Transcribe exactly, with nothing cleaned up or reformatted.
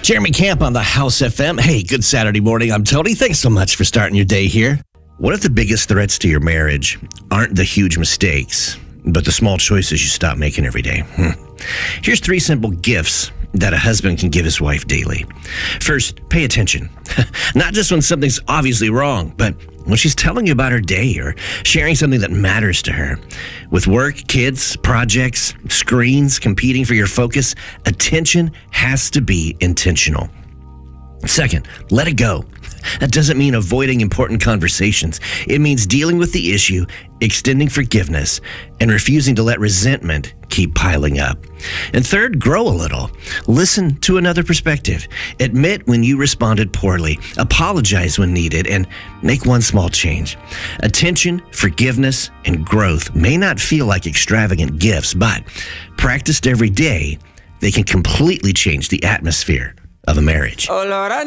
Jeremy Camp on the House F M. Hey, good Saturday morning. I'm Tony. Thanks so much for starting your day here. What if the biggest threats to your marriage aren't the huge mistakes, but the small choices you stop making every day? Hmm. Here's three simple gifts that a husband can give his wife daily. First, pay attention. Not just when something's obviously wrong, but when she's telling you about her day or sharing something that matters to her. With work, kids, projects, screens competing for your focus, attention has to be intentional. Second, let it go. That doesn't mean avoiding important conversations. It means dealing with the issue, extending forgiveness, and refusing to let resentment keep piling up. And third, grow a little. Listen to another perspective. Admit when you responded poorly. Apologize when needed, and make one small change. Attention, forgiveness, and growth may not feel like extravagant gifts, but practiced every day, they can completely change the atmosphere of a marriage. Oh Lord, I